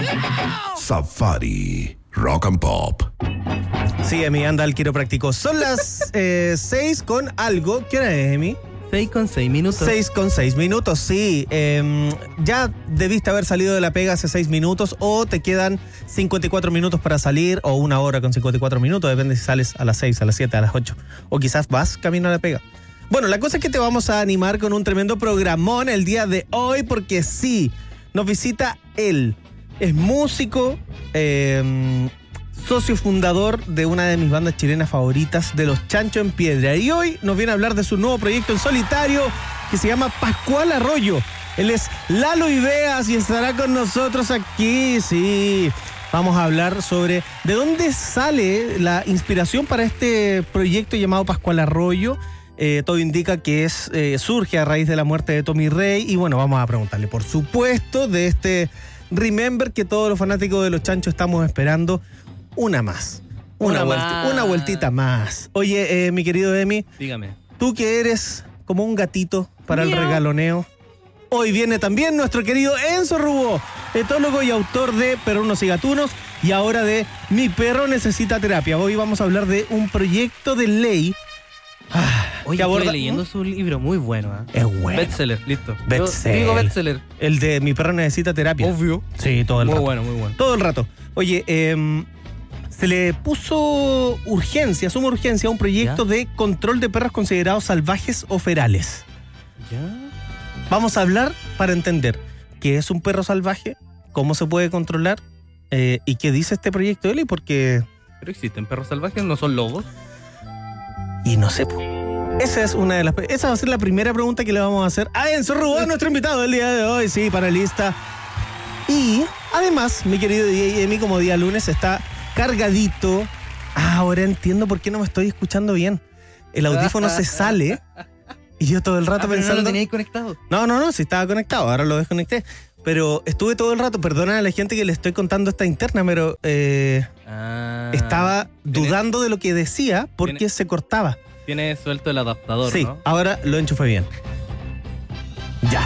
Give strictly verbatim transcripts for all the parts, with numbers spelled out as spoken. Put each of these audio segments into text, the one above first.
Safari Rock and Pop. Sí, Emi, anda al quiropráctico. Son las eh, seis con algo. ¿Qué hora es, Emi? Seis con seis minutos. Seis con seis minutos, sí. Eh, ya debiste haber salido de la pega hace seis minutos o te quedan cincuenta y cuatro minutos para salir o una hora con cincuenta y cuatro minutos, depende si sales a las seis, a las siete, a las ocho o quizás vas camino a la pega. Bueno, la cosa es que te vamos a animar con un tremendo programón el día de hoy porque sí, nos visita él. Es músico, eh, socio fundador de una de mis bandas chilenas favoritas, de Los Chancho en Piedra. Y hoy nos viene a hablar de su nuevo proyecto en solitario que se llama Pascual Arroyo. Él es Lalo Ideas y estará con nosotros aquí, sí. Vamos a hablar sobre de dónde sale la inspiración para este proyecto llamado Pascual Arroyo. Eh, todo indica que es eh, surge a raíz de la muerte de Tommy Rey. Y bueno, vamos a preguntarle, por supuesto, de este Remember que todos los fanáticos de Los Chanchos estamos esperando. Una más. Una, Una vuelta, más. una vueltita más. Oye, eh, mi querido Emi, Dígame. tú que eres como un gatito para el Miau. regaloneo, hoy viene también nuestro querido Enzo Rubó, etólogo y autor de Perrunos y Gatunos y ahora de Mi Perro Necesita Terapia. Hoy vamos a hablar de un proyecto de ley. Ah, Oye, que aborda- estoy leyendo su libro, muy bueno. ¿eh? Es bueno. Bestseller, listo. Bestseller. Yo digo bestseller. El de Mi Perro Necesita Terapia. Obvio. Sí, todo el Muy rato. bueno, muy bueno. Todo el rato. Oye, eh, se le puso urgencia, suma urgencia a un proyecto ¿Ya? de control de perros considerados salvajes o ferales. ¿Ya? Vamos a hablar para entender qué es un perro salvaje, cómo se puede controlar eh, y qué dice este proyecto de ley, porque... ¿Pero existen perros salvajes? ¿No son lobos? Y no sé, po. Esa es una de las... Esa va a ser la primera pregunta que le vamos a hacer a Enzo Rubó, nuestro invitado del día de hoy, sí, panelista. Y además, mi querido D J Emi, como día lunes, está cargadito. Ah, ahora entiendo por qué no me estoy escuchando bien. El audífono se sale y yo todo el rato Ah, pero pensando... ¿no lo teníais conectado? No, no, no, sí estaba conectado, ahora lo desconecté. Pero estuve todo el rato, perdona a la gente que le estoy contando esta interna, pero eh, Ah, estaba ¿tienes- dudando de lo que decía porque ¿Tienes- se cortaba. Tienes suelto el adaptador, Sí, ¿no? ahora lo enchufé bien. Ya.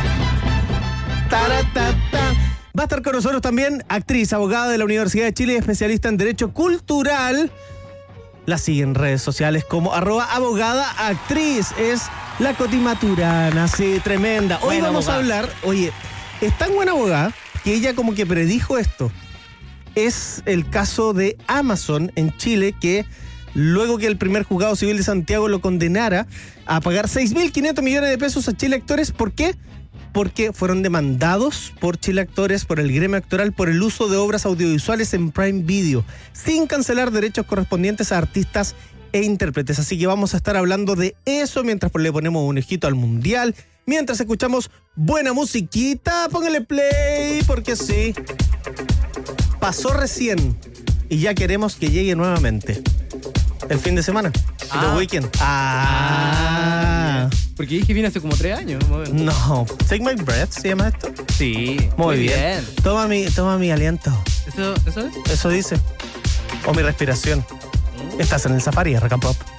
Taratata. Va a estar con nosotros también actriz, abogada de la Universidad de Chile y especialista en Derecho Cultural. La sigue en redes sociales como arroba abogada actriz. Es la Coti Maturana, sí, tremenda. Hoy Buena vamos abogada. a hablar, oye, es tan buena abogada que ella como que predijo esto. Es el caso de Amazon en Chile que luego que el primer juzgado civil de Santiago lo condenara a pagar seis mil quinientos millones de pesos a Chile Actores. ¿Por qué? Porque fueron demandados por Chile Actores, por el gremio actoral, por el uso de obras audiovisuales en Prime Video, sin cancelar derechos correspondientes a artistas e intérpretes. Así que vamos a estar hablando de eso mientras le ponemos un ojito al mundial, mientras escuchamos buena musiquita. Póngale play, porque sí, pasó recién y ya queremos que llegue nuevamente el fin de semana, Ah. el weekend. Ah, Porque dije viene hace como tres años. más o menos. no, Take My Breath se llama esto. Sí. Muy, bien. Toma mi, toma mi aliento. ¿Eso, ¿Eso es? Eso dice. O mi respiración. Estás en el Safari, Rock and Pop.